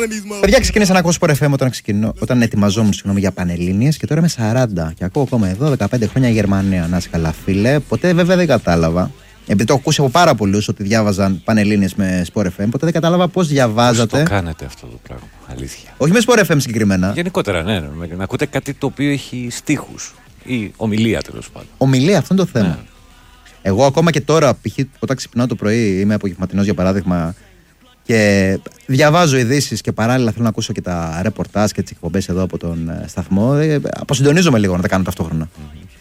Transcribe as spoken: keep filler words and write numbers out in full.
Παιδιά, ξεκίνησα να ακούω Sport εφ εμ όταν, ξεκινώ, όταν ετοιμαζόμουν συγγνώμη, για Πανελλήνιες και τώρα είμαι σαράντα και ακούω ακόμα εδώ δεκαπέντε χρόνια Γερμανία. Να είσαι καλά, φίλε. Ποτέ βέβαια δεν κατάλαβα. Επειδή το έχω ακούσει από πάρα πολλούς ότι διάβαζαν Πανελλήνιες με Sport εφ εμ, ποτέ δεν κατάλαβα πώς διαβάζατε. Πώς το κάνετε αυτό το πράγμα, αλήθεια. Όχι με Sport εφ εμ συγκεκριμένα. Γενικότερα, ναι, ναι, να ακούτε κάτι το οποίο έχει στίχους ή ομιλία τέλος πάντων. Ομιλία, αυτό είναι το θέμα. Ναι. Εγώ ακόμα και τώρα, π.χ. όταν ξυπνάω το πρωί, είμαι απογευματινός για παράδειγμα, και διαβάζω ειδήσεις και παράλληλα θέλω να ακούσω και τα ρεπορτάζ και τις εκπομπές εδώ από τον σταθμό. Αποσυντονίζομαι λίγο να τα κάνω ταυτόχρονα. Mm-hmm.